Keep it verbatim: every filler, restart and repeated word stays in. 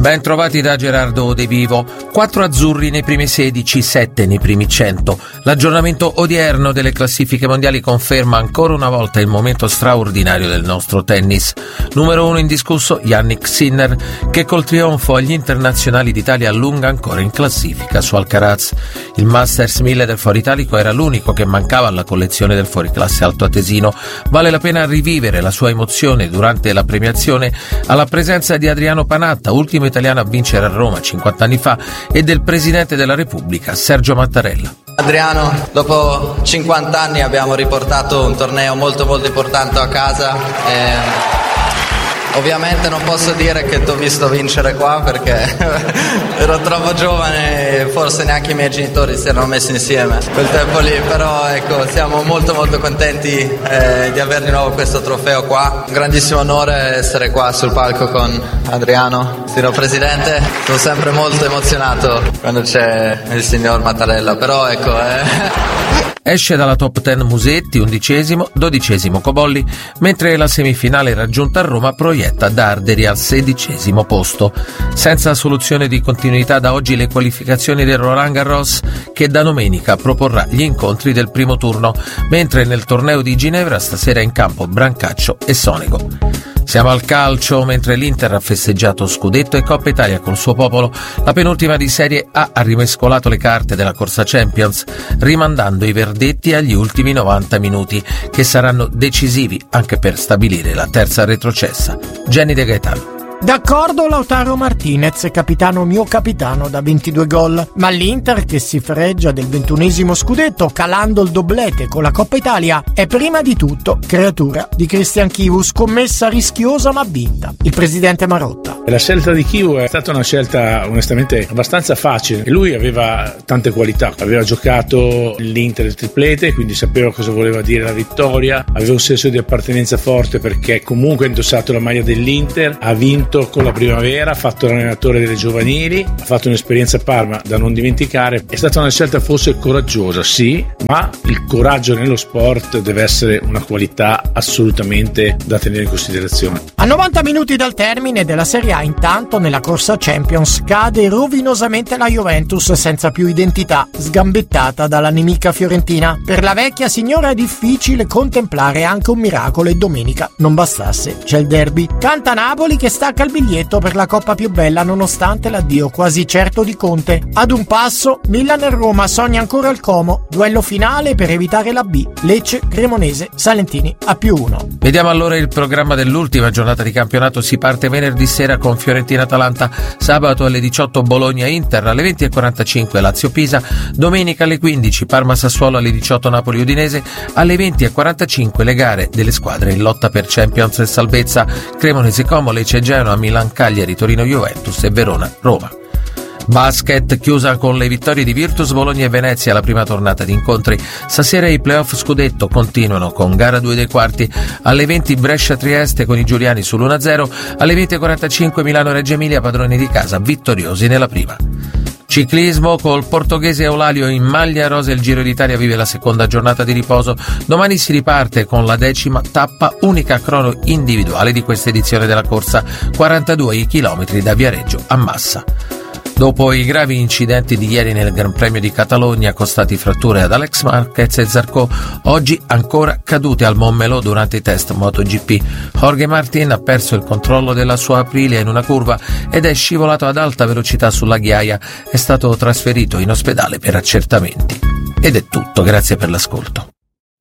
Ben trovati da Gerardo De Vivo. quattro azzurri nei primi sedici, sette nei primi cento. L'aggiornamento odierno delle classifiche mondiali conferma ancora una volta il momento straordinario del nostro tennis. Numero uno indiscusso Jannik Sinner, che col trionfo agli internazionali d'Italia allunga ancora in classifica su Alcaraz. Il Masters mille del Foro Italico era l'unico che mancava alla collezione del fuoriclasse altoatesino. Vale la pena rivivere la sua emozione durante la premiazione alla presenza di Adriano Panatta, ultimo italiano a vincere a Roma cinquanta anni fa, e del Presidente della Repubblica Sergio Mattarella. Adriano, dopo cinquanta anni abbiamo riportato un torneo molto molto importante a casa e ovviamente non posso dire che ti ho visto vincere qua perché ero troppo giovane e forse neanche i miei genitori si erano messi insieme quel tempo lì, però ecco, siamo molto molto contenti eh, di avere di nuovo questo trofeo qua. Un grandissimo onore essere qua sul palco con Adriano, signor Presidente. Sono sempre molto emozionato quando c'è il signor Mattarella, però ecco eh. Esce dalla top dieci Musetti, undicesimo, dodicesimo Cobolli, mentre la semifinale raggiunta a Roma proietta Darderi al sedicesimo posto. Senza soluzione di continuità da oggi le qualificazioni del Roland Garros, che da domenica proporrà gli incontri del primo turno, mentre nel torneo di Ginevra stasera in campo Brancaccio e Sonego. Siamo al calcio, mentre l'Inter ha festeggiato scudetto e Coppa Italia col suo popolo. La penultima di Serie A ha rimescolato le carte della corsa Champions, rimandando i verdetti agli ultimi novanta minuti, che saranno decisivi anche per stabilire la terza retrocessa. Jenny De Gaetano. D'accordo Lautaro Martinez, capitano mio capitano da ventidue gol, ma l'Inter, che si fregia del ventunesimo scudetto calando il doblete con la Coppa Italia, è prima di tutto creatura di Christian Chivu, scommessa rischiosa ma vinta. Il presidente Marotta. La scelta di Chivu è stata una scelta onestamente abbastanza facile. Lui aveva tante qualità, aveva giocato l'Inter il triplete, quindi sapeva cosa voleva dire la vittoria, aveva un senso di appartenenza forte perché comunque ha indossato la maglia dell'Inter, ha vinto con la primavera, ha fatto l'allenatore delle giovanili, ha fatto un'esperienza a Parma da non dimenticare. È stata una scelta forse coraggiosa, sì, ma il coraggio nello sport deve essere una qualità assolutamente da tenere in considerazione. A novanta minuti dal termine della Serie A, intanto nella corsa Champions cade rovinosamente la Juventus senza più identità, sgambettata dalla nemica fiorentina. Per la vecchia signora è difficile contemplare anche un miracolo e domenica non bastasse, c'è il derby. Canta Napoli che stacca il biglietto per la coppa più bella nonostante l'addio quasi certo di Conte. Ad un passo Milan e Roma, sogna ancora il Como, duello finale per evitare la B, Lecce, Cremonese, Salentini a più uno. Vediamo allora il programma dell'ultima giornata di campionato. Si parte venerdì sera con Fiorentina-Atalanta, sabato alle diciotto Bologna-Inter, alle venti e quarantacinque Lazio-Pisa, domenica alle quindici Parma-Sassuolo, alle diciotto Napoli-Udinese, alle venti e quarantacinque le gare delle squadre in lotta per Champions e salvezza, Cremonese-Como, Lecce Genoa, Milan-Cagliari, Torino-Juventus e Verona-Roma. Basket, chiusa con le vittorie di Virtus Bologna e Venezia la prima tornata di incontri. Stasera i playoff scudetto continuano con gara due dei quarti, alle venti Brescia-Trieste con i giuliani sull'uno a zero, alle venti e quarantacinque Milano-Reggio Emilia, padroni di casa vittoriosi nella prima. Ciclismo, col portoghese Eulalio in maglia rosa il Giro d'Italia vive la seconda giornata di riposo. Domani si riparte con la decima tappa, unica crono individuale di questa edizione della corsa, quarantadue i chilometri da Viareggio a Massa. Dopo i gravi incidenti di ieri nel Gran Premio di Catalogna, costati fratture ad Alex Marquez e Zarco, oggi ancora cadute al Montmeló durante i test MotoGP. Jorge Martin ha perso il controllo della sua Aprilia in una curva ed è scivolato ad alta velocità sulla ghiaia. È stato trasferito in ospedale per accertamenti. Ed è tutto, grazie per l'ascolto.